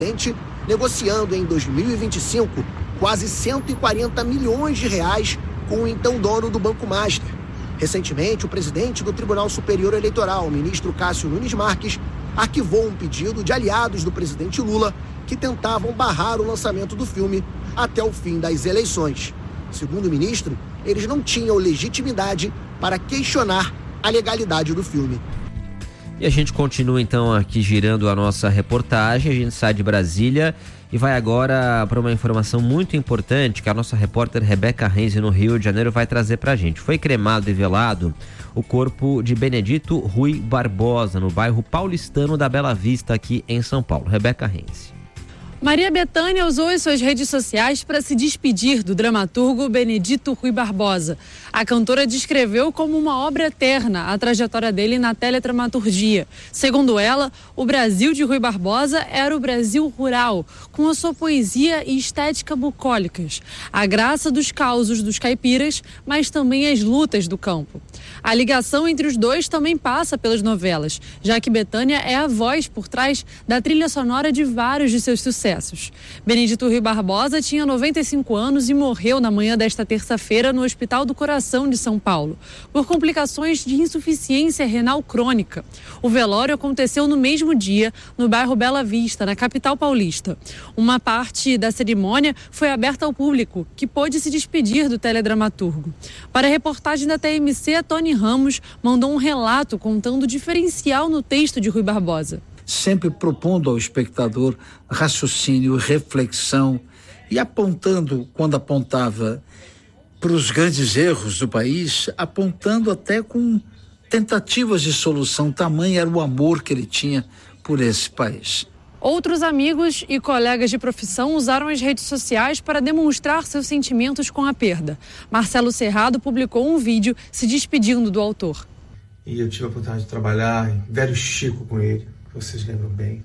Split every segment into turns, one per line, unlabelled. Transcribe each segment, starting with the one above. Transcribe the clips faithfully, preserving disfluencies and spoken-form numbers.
negociando em dois mil e vinte e cinco quase cento e quarenta milhões de reais com o então dono do Banco Master. Recentemente, o presidente do Tribunal Superior Eleitoral, o ministro Cássio Nunes Marques, arquivou um pedido de aliados do presidente Lula que tentavam barrar o lançamento do filme até o fim das eleições. Segundo o ministro, eles não tinham legitimidade para questionar a legalidade do filme.
E a gente continua então aqui girando a nossa reportagem, a gente sai de Brasília e vai agora para uma informação muito importante que a nossa repórter Rebeca Renzi no Rio de Janeiro vai trazer para a gente. Foi cremado e velado o corpo de Benedito Rui Barbosa no bairro paulistano da Bela Vista aqui em São Paulo. Rebeca Renzi.
Maria Bethânia usou as suas redes sociais para se despedir do dramaturgo Benedito Rui Barbosa. A cantora descreveu como uma obra eterna a trajetória dele na teledramaturgia. Segundo ela, o Brasil de Rui Barbosa era o Brasil rural, com a sua poesia e estética bucólicas, a graça dos causos dos caipiras, mas também as lutas do campo. A ligação entre os dois também passa pelas novelas, já que Bethânia é a voz por trás da trilha sonora de vários de seus sucessos. Benedito Rui Barbosa tinha noventa e cinco anos e morreu na manhã desta terça-feira no Hospital do Coração de São Paulo, por complicações de insuficiência renal crônica. O velório aconteceu no mesmo dia, no bairro Bela Vista, na capital paulista. Uma parte da cerimônia foi aberta ao público, que pôde se despedir do teledramaturgo. Para a reportagem da T M C, Tony Ramos mandou um relato contando o diferencial no texto de Rui Barbosa.
Sempre propondo ao espectador raciocínio, reflexão e apontando, quando apontava para os grandes erros do país, apontando até com tentativas de solução. Tamanho era o amor que ele tinha por esse país.
Outros amigos e colegas de profissão usaram as redes sociais para demonstrar seus sentimentos com a perda. Marcelo Serrado publicou um vídeo se despedindo do autor.
E eu tive a oportunidade de trabalhar em Velho Chico com ele. Vocês lembram bem.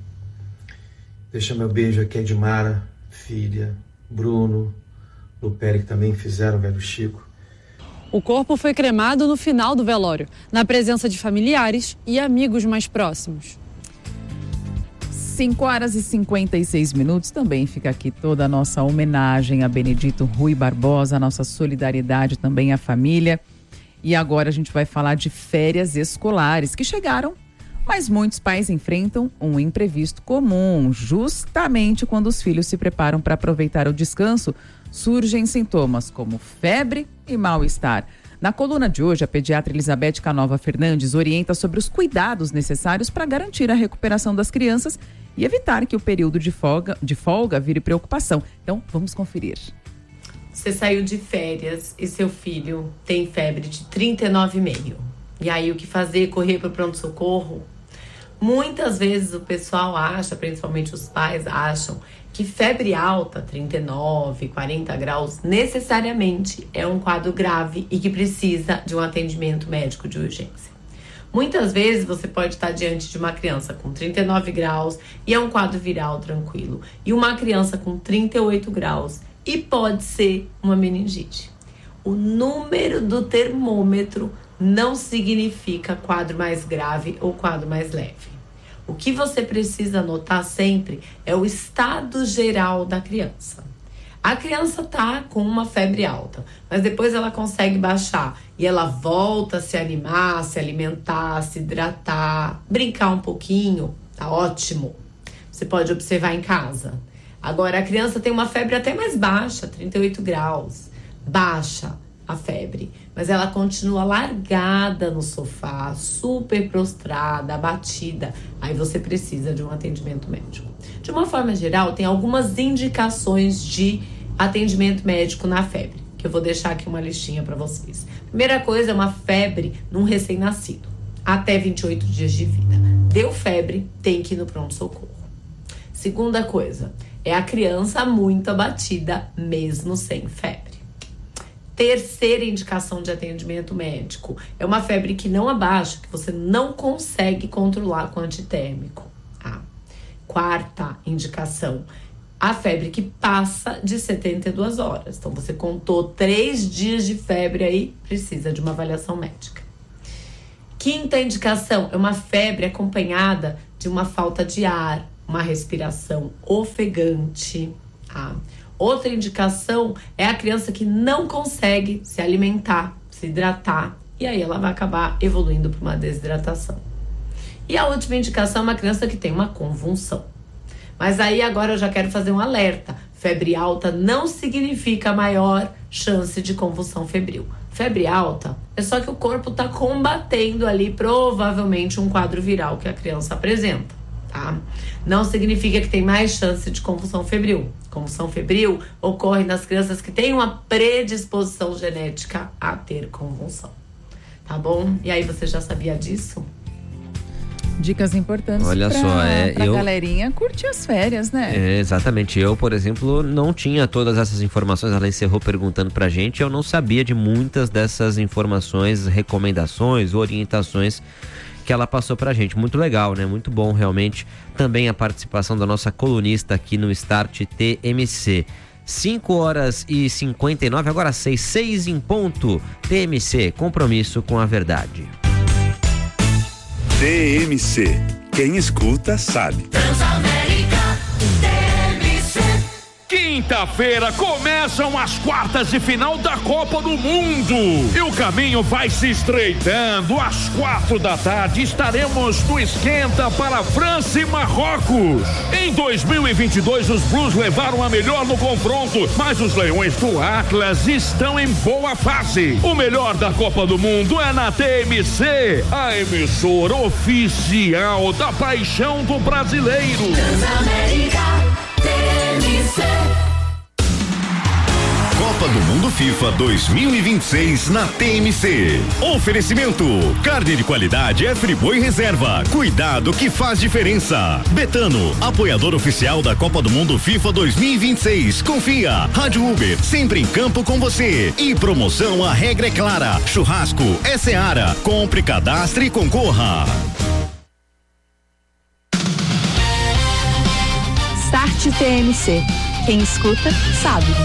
Deixa meu beijo aqui a Edmara, filha, Bruno, Luperi, que também fizeram Velho Chico.
O corpo foi cremado no final do velório, na presença de familiares e amigos mais próximos.
cinco horas e cinquenta e seis minutos. Também fica aqui toda a nossa homenagem a Benedito Rui Barbosa, a nossa solidariedade também à família. E agora a gente vai falar de férias escolares que chegaram. Mas muitos pais enfrentam um imprevisto comum. Justamente quando os filhos se preparam para aproveitar o descanso, surgem sintomas como febre e mal-estar. Na coluna de hoje, a pediatra Elizabeth Canova Fernandes orienta sobre os cuidados necessários para garantir a recuperação das crianças e evitar que o período de folga, de folga vire preocupação. Então, vamos conferir.
Você saiu de férias e seu filho tem febre de trinta e nove vírgula cinco. E aí, o que fazer? Correr para o pronto-socorro? Muitas vezes o pessoal acha, principalmente os pais acham, que febre alta, trinta e nove, quarenta graus, necessariamente é um quadro grave e que precisa de um atendimento médico de urgência. Muitas vezes você pode estar diante de uma criança com trinta e nove graus e é um quadro viral tranquilo, e uma criança com trinta e oito graus e pode ser uma meningite. O número do termômetro não significa quadro mais grave ou quadro mais leve. O que você precisa notar sempre é o estado geral da criança. A criança tá com uma febre alta, mas depois ela consegue baixar e ela volta a se animar, se alimentar, se hidratar, brincar um pouquinho, tá ótimo. Você pode observar em casa. Agora, a criança tem uma febre até mais baixa, trinta e oito graus, baixa a febre, mas ela continua largada no sofá, super prostrada, abatida. Aí você precisa de um atendimento médico. De uma forma geral, tem algumas indicações de atendimento médico na febre, que eu vou deixar aqui uma listinha para vocês. Primeira coisa é uma febre num recém-nascido, até vinte e oito dias de vida. Deu febre, tem que ir no pronto-socorro. Segunda coisa é a criança muito abatida, mesmo sem febre. Terceira indicação de atendimento médico é uma febre que não abaixa, que você não consegue controlar com antitérmico. Ah. Quarta indicação, a febre que passa de setenta e duas horas. Então, você contou três dias de febre aí, precisa de uma avaliação médica. Quinta indicação é uma febre acompanhada de uma falta de ar, uma respiração ofegante, tá? Outra indicação é a criança que não consegue se alimentar, se hidratar, e aí ela vai acabar evoluindo para uma desidratação. E a última indicação é uma criança que tem uma convulsão. Mas aí agora eu já quero fazer um alerta. Febre alta não significa maior chance de convulsão febril. Febre alta é só que o corpo está combatendo ali provavelmente um quadro viral que a criança apresenta, tá? Não significa que tem mais chance de convulsão febril. Convulsão febril ocorre nas crianças que têm uma predisposição genética a ter convulsão, tá bom? E aí, você já sabia disso?
Dicas importantes.
Olha
pra,
só, é,
pra
eu,
galerinha curtir as férias, né?
É, exatamente. Eu, por exemplo, não tinha todas essas informações. Ela encerrou perguntando pra gente. Eu não sabia de muitas dessas informações, recomendações, orientações que ela passou pra gente. Muito legal, né? Muito bom, realmente. Também a participação da nossa colunista aqui no Start T M C. cinco horas e cinquenta e nove, agora seis, seis em ponto. T M C, compromisso com a verdade.
T M C, quem escuta sabe.
Transamérica, T M C.
Quinta-feira começam as quartas de final da Copa do Mundo e o caminho vai se estreitando. Às quatro da tarde estaremos no esquenta para França e Marrocos. Em dois mil e vinte e dois os Blues levaram a melhor no confronto, mas os Leões do Atlas estão em boa fase. O melhor da Copa do Mundo é na T M C, a emissora oficial da paixão do brasileiro.
Transamérica, T M C.
Copa do Mundo FIFA dois mil e vinte e seis na T M C. Oferecimento: carne de qualidade é Friboi Reserva. Cuidado que faz diferença. Betano, apoiador oficial da Copa do Mundo FIFA dois mil e vinte e seis. Confia. Rádio Uber, sempre em campo com você. E promoção, a regra é clara. Churrasco é Seara. Compre, cadastre e concorra.
Start T M C. Quem escuta, sabe.